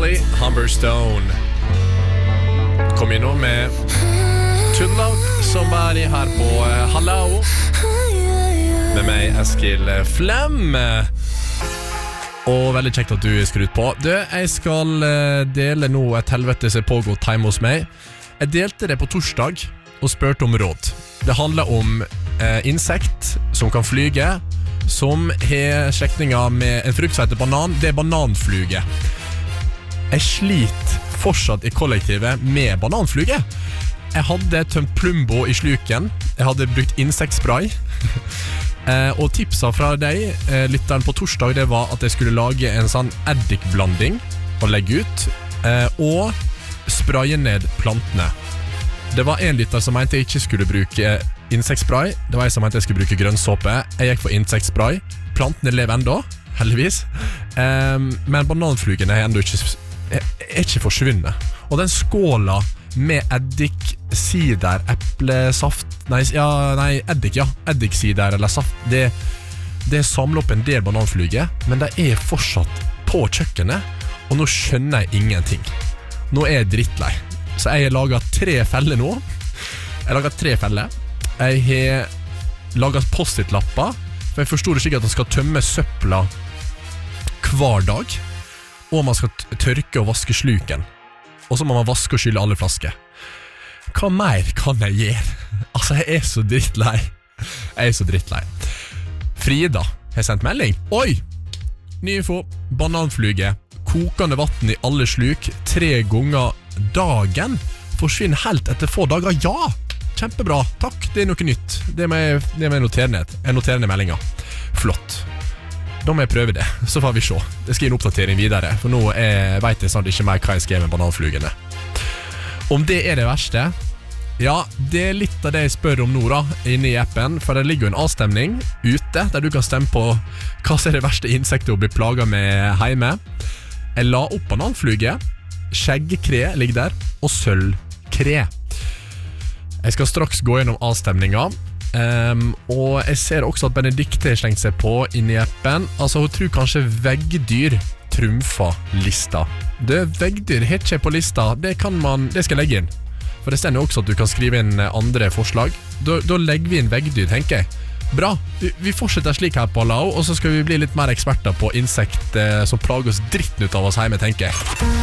Kelly, Humberstone. Kom inn nå med To Love Somebody her på Hallo. Med meg, Eskil Flem. Og veldig kjekt at du skrudd på. Jeg skal dele nå et helvete som pågått hjemme hos meg. Jeg delte det på torsdag og spurte om råd. Det handler om insekt som kan flyge, som har slektinger med en frukt som heter banan. Det bananfluge. Jeg sliter fortsatt i kollektivet med bananfluge. Jeg hadde tømt Plumbo i sluken. Jeg hadde brukt insektspray. Og tipsa fra deg, lytteren på torsdag, det var at jeg skulle lage en sånn eddikblanding og legge ut, og spraye ned plantene. Det var en lytter som mente jeg ikke skulle bruke insektspray. Det var jeg som mente jeg skulle bruke grønnsåpe. Jeg gikk for insektspray. Plantene lever enda, heldigvis. Men bananflugene er enda ikke forsvunnet. Og den skåla med eddik, sider, eplesaft, eddiksider eller saft, det samler opp en del bananfluge, men det er fortsatt på kjøkkenet, og nå skjønner jeg ingenting. Nå er jeg drittlei. Så jeg har laget 3 feller nå. Jeg har laget post-it-lapper, for jeg forstår ikke at man skal tømme søpla hver dag, og man skal tørke og vaske sluken. Og så må man vaske og skylle alle flasker. Hva mer kan jeg gjøre? Altså, jeg er så drittlei. Frida har sendt melding. Oi! Ny info. Bananfluge. Kokende vatten i alle sluk 3 ganger dagen. Forsvinner helt etter få dager. Ja! Kjempebra. Takk, det er noe nytt. Det må jeg notere ned. Jeg noterer ned meldingen. Flott. Da må jeg prøve det, så får vi se. Jeg skal gi en oppdatering videre, for nå vet jeg snart ikke mer hva jeg skal gjøre med bananflugene. Om det er det verste? Ja, det er litt av det jeg spør om nå da, inne i appen, for det ligger jo en avstemning ute, der du kan stemme på hva som er det verste insektet å bli plaget med hjemme. Jeg la opp bananfluge, skjeggkre ligger der, og sølvkre. Jeg skal straks gå gjennom avstemningen, og jeg ser også at Benedikte har slengt seg på inne i appen. Altså, hun tror kanskje veggdyr trumfer lista. Det veggdyr har ikke på lista. Det skal jeg legge inn. For det stender også at du kan skrive inn andre forslag. Da legger vi inn veggdyr, tenker jeg. Bra, vi fortsetter slik her på Lau, og så skal vi bli litt mer eksperter på insekt som plager oss dritten ut av oss hjemme, tenker jeg.